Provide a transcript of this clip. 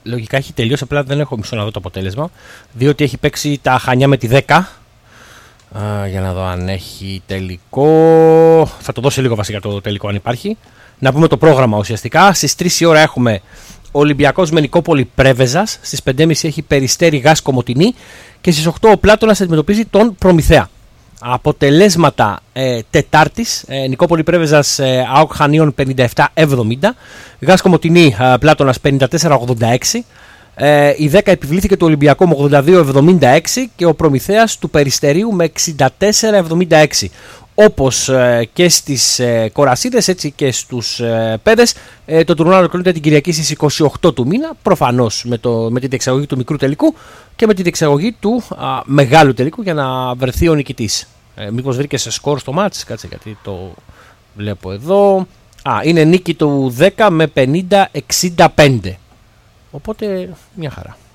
λογικά έχει τελειώσει, απλά δεν έχω μισό να δω το αποτέλεσμα. Διότι έχει παίξει τα Χανιά με τη 10. Για να δω αν έχει τελικό. Θα το δώσει λίγο βασικά το τελικό αν υπάρχει. Να πούμε το πρόγραμμα ουσιαστικά. Στις 3 η ώρα έχουμε Ολυμπιακός με Νικόπολη Πρέβεζας. Στις 5.30 έχει Περιστέρι Γάς Κομοτηνή. Και στις 8 ο Πλάτωνας αντιμετωπίζει τον Προμηθέα. Αποτελέσματα Τετάρτης, Νικόπολη Πρέβεζας ΑΟΚ Χανίων 57-70, Γάς Κομοτηνή Πλάτωνας 54-86, η 10 επιβλήθηκε του Ολυμπιακού με 82-76 και ο Προμηθέας του Περιστερίου με 64-76. Όπως και στις Κορασίδες, έτσι και στους Πέδες, το τουρνουά ολοκληρώνεται την Κυριακή στις 28 του μήνα, προφανώς με την διεξαγωγή του μικρού τελικού και με την διεξαγωγή του μεγάλου τελικού για να βρεθεί ο νικητής. Μήπως βρήκε σε σκορ στο μάτς, κάτσε γιατί το βλέπω εδώ. Είναι νίκη του 10 με 50-65. Οπότε μια χαρά.